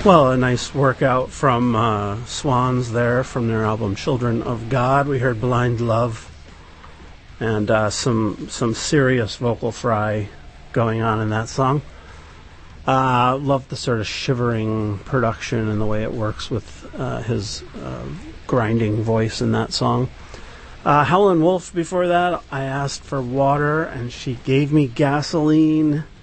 Well, a nice workout from Swans there from their album Children of God. We heard Blind Love and some serious vocal fry going on in that song. Love the sort of shivering production and the way it works with his grinding voice in that song. Howlin' Wolf before that, I asked for water and she gave me gasoline.